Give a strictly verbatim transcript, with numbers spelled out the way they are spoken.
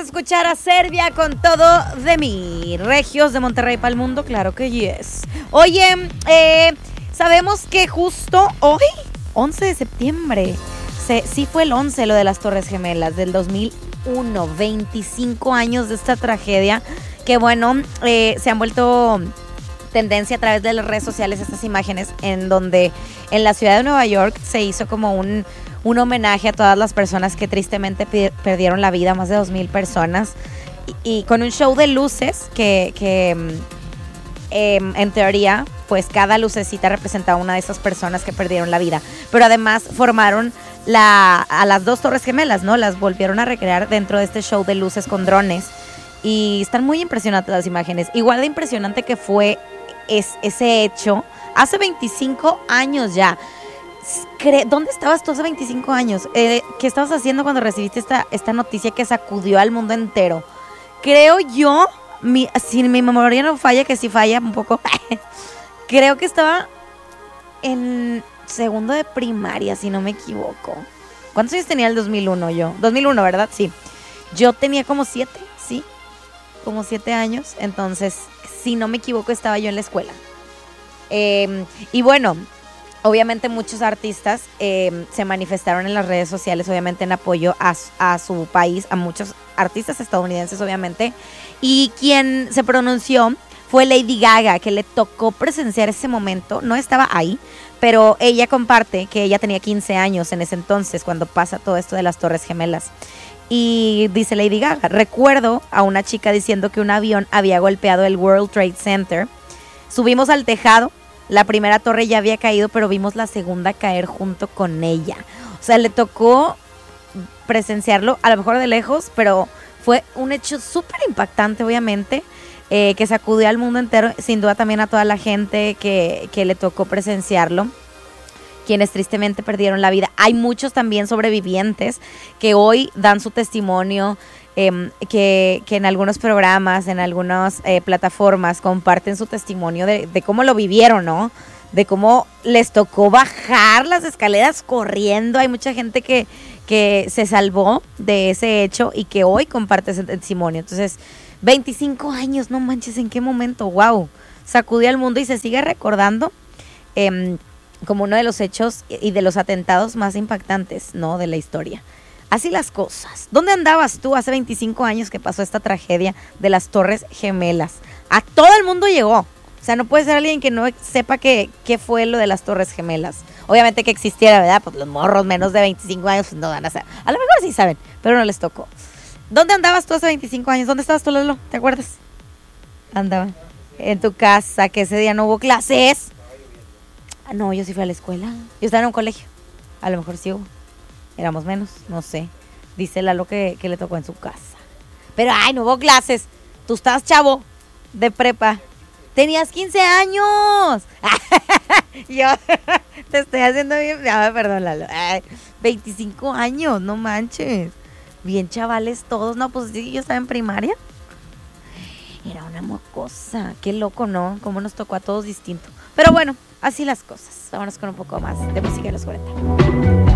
escuchar a Serbia con Todo de mí. Regios de Monterrey para el mundo, claro que yes. Oye, eh, sabemos que justo hoy, once de septiembre, se, sí fue el once lo de las Torres Gemelas del dos mil uno, veinticinco años de esta tragedia, que bueno, eh, se han vuelto tendencia a través de las redes sociales estas imágenes en donde en la ciudad de Nueva York se hizo como un, un homenaje a todas las personas que tristemente pi- perdieron la vida, más de dos mil personas, y, y con un show de luces que, que eh, en teoría pues cada lucecita representaba una de esas personas que perdieron la vida, pero además formaron la, a las dos Torres Gemelas, ¿no? Las volvieron a recrear dentro de este show de luces con drones y están muy impresionantes las imágenes, igual de impresionante que fue es, ese hecho hace veinticinco años ya. ¿Dónde estabas tú hace veinticinco años? Eh, ¿Qué estabas haciendo cuando recibiste esta, esta noticia que sacudió al mundo entero? Creo yo, mi, si mi memoria no falla, que sí falla un poco, creo que estaba en segundo de primaria, si no me equivoco. ¿Cuántos años tenía el dos mil uno yo? dos mil uno, ¿verdad? Sí. Yo tenía como siete, sí, como siete años, entonces, si no me equivoco, estaba yo en la escuela. Eh, y bueno, obviamente muchos artistas eh, se manifestaron en las redes sociales, obviamente en apoyo a, a su país, a muchos artistas estadounidenses, obviamente. Y quien se pronunció fue Lady Gaga, que le tocó presenciar ese momento. No estaba ahí, pero ella comparte que ella tenía quince años en ese entonces, cuando pasa todo esto de las Torres Gemelas. Y dice Lady Gaga, recuerdo a una chica diciendo que un avión había golpeado el World Trade Center. Subimos al tejado, la primera torre ya había caído, pero vimos la segunda caer junto con ella. O sea, le tocó presenciarlo, a lo mejor de lejos, pero fue un hecho súper impactante, obviamente, eh, que sacudió al mundo entero, sin duda también a toda la gente que, que le tocó presenciarlo, quienes tristemente perdieron la vida. Hay muchos también sobrevivientes que hoy dan su testimonio, eh, que, que en algunos programas, en algunas eh, plataformas comparten su testimonio de, de cómo lo vivieron, ¿no? De cómo les tocó bajar las escaleras corriendo. Hay mucha gente que, que se salvó de ese hecho y que hoy comparte ese testimonio. Entonces, veinticinco años, no manches, ¿en qué momento? ¡Wow! Sacudió al mundo y se sigue recordando eh, como uno de los hechos y de los atentados más impactantes, ¿no?, de la historia. Así las cosas. ¿Dónde andabas tú hace veinticinco años que pasó esta tragedia de las Torres Gemelas? A todo el mundo llegó. O sea, no puede ser alguien que no sepa qué, qué fue lo de las Torres Gemelas. Obviamente que existiera, ¿verdad? Pues los morros menos de veinticinco años pues no van a saber. A lo mejor sí saben, pero no les tocó. ¿Dónde andabas tú hace veinticinco años? ¿Dónde estabas tú, Lalo? ¿Te acuerdas? Andaba en tu casa, que ese día no hubo clases. No, yo sí fui a la escuela. Yo estaba en un colegio. A lo mejor sí hubo. Éramos menos, no sé. Dice Lalo que, que le tocó en su casa. Pero, ay, no hubo clases. Tú estás chavo de prepa. Tenías quince años. Yo te estoy haciendo bien. Ya, perdón, Lalo. Ay, veinticinco años, no manches. Bien chavales todos. No, pues sí, yo estaba en primaria. Era una mocosa. Qué loco, ¿no? Cómo nos tocó a todos distinto. Pero bueno, así las cosas. Vámonos con un poco más de música de los cuarenta.